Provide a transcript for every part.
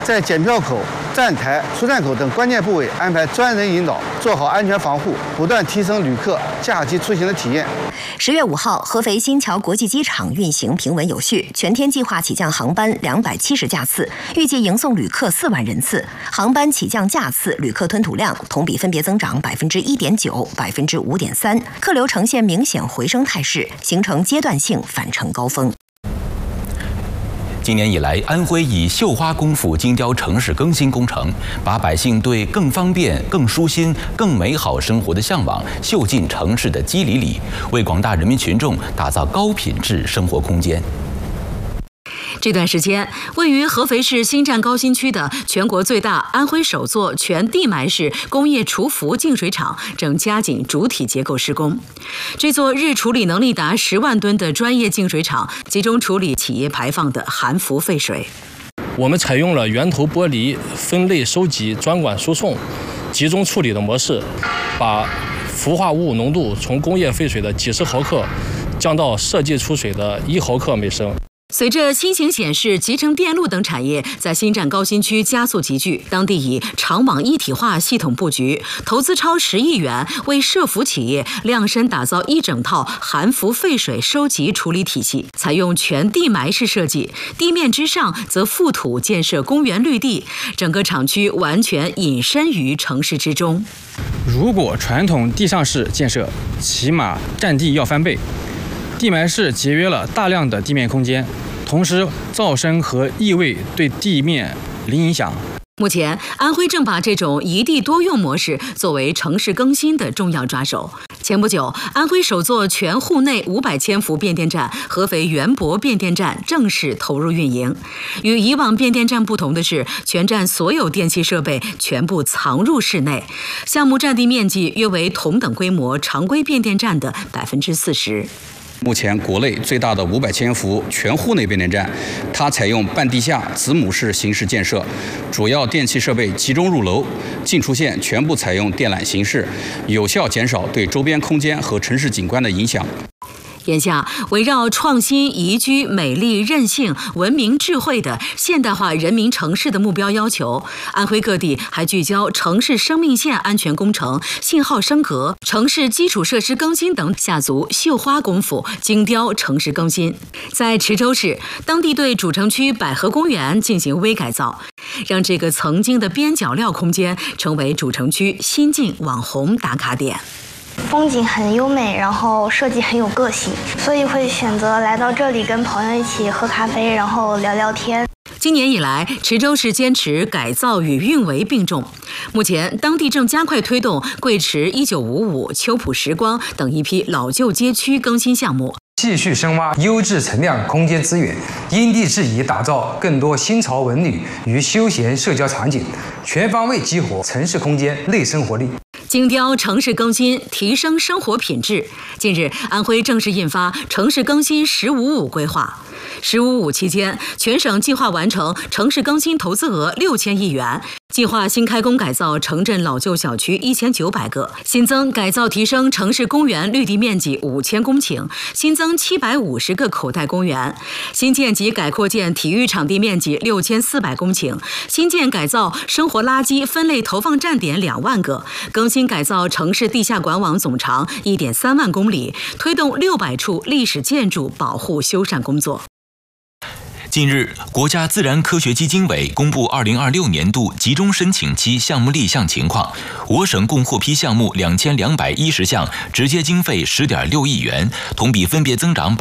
在检票口、站台、出站口等关键部位安排专人引导，做好安全防护，不断提升旅客假期出行的体验。 10月5号，合肥新桥国际机场运行平稳有序，全天计划起降航班270架次，预计迎送旅客4万人次。航班起降架次、旅客吞吐量同比分别增长1.9%、5.3%，客流呈现明显回升态势，形成阶段性返程高峰。 今年以来，安徽以绣花功夫精雕城市更新工程，把百姓对更方便、更舒心、更美好生活的向往绣进城市的肌理里，为广大人民群众打造高品质生活空间。 这段时间，位于合肥市新站高新区的全国最大、安徽首座全地埋式工业除氟净水厂正加紧主体结构施工。这座日处理能力达10万吨的专业净水厂，集中处理企业排放的含氟废水。 我们采用了源头剥离、分类收集、专管输送、集中处理的模式，把氟化物浓度从工业废水的几十毫克降到设计出水的1毫克每升。 随着新型显示、集成电路等产业在新站高新区加速集聚，当地以厂网一体化系统布局，投资超10亿元，为涉氟企业量身打造一整套含氟废水收集处理体系，采用全地埋式设计，地面之上则覆土建设公园绿地，整个厂区完全隐身于城市之中。 如果传统地上式建设，起码占地要翻倍。地埋式节约了大量的地面空间，同时噪声和异味对地面零影响。 目前，安徽正把这种一地多用模式作为城市更新的重要抓手。前不久，安徽首座全户内500千伏变电站——合肥元博变电站正式投入运营。与以往变电站不同的是，全站所有电气设备全部藏入室内，项目占地面积约为同等规模常规变电站的40%。 目前国内最大的500千伏全户内变电站，它采用半地下子母式形式建设，主要电气设备集中入楼，进出线全部采用电缆形式，有效减少对周边空间和城市景观的影响。 眼下，围绕创新、宜居、美丽、韧性、文明、智慧的现代化人民城市的目标要求，安徽各地还聚焦城市生命线安全工程、信号升格、城市基础设施更新等，下足绣花功夫，精雕城市更新。在池州市，当地对主城区百合公园进行微改造，让这个曾经的边角料空间成为主城区新晋网红打卡点。 风景很优美，然后设计很有个性，所以会选择来到这里跟朋友一起喝咖啡，然后聊聊天。 今年以来，池州市坚持改造与运维并重。目前，当地正加快推动贵池1955、秋浦时光等一批老旧街区更新项目， 继续深挖优质存量空间资源，因地制宜打造更多新潮文旅与休闲社交场景，全方位激活城市空间内生活力。 精雕城市更新，提升生活品质。近日，安徽正式印发城市更新“1055”规划。“1055”期间，全省计划完成城市更新投资额6000亿元，计划新开工改造城镇老旧小区1900个，新增改造提升城市公园绿地面积5000公顷，新增750个口袋公园，新建及改扩建体育场地面积6400公顷，新建改造生活垃圾分类投放站点2万个，更新改造城市地下管网总长1.3万公里，推动600处历史建筑保护修缮工作。 近日，国家自然科学基金委公布2026年度集中申请期项目立项情况，我省共获批项目2210项，直接经费10.6亿元，同比分别增长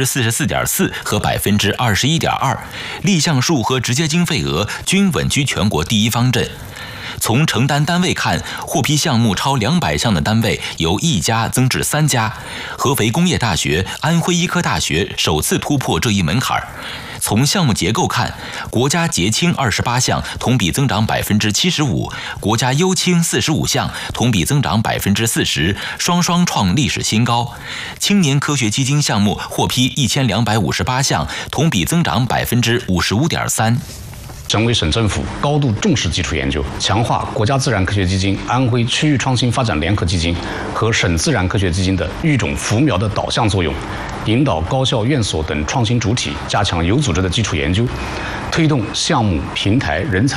44.4%和21.2%，立项数和直接经费额均稳居全国第一方阵。从承担单位看，获批项目超200项的单位由1家增至3家，合肥工业大学、安徽医科大学首次突破这一门槛。从项目结构看，国家杰青28项，同比增长75%；国家优青45项，同比增长40%，双双创历史新高。青年科学基金项目获批1258项，同比增长55.3%。 省委省政府高度重视基础研究，强化国家自然科学基金、安徽区域创新发展联合基金和省自然科学基金的育种扶苗的导向作用，引导高校、院所等创新主体加强有组织的基础研究，推动项目、平台、人才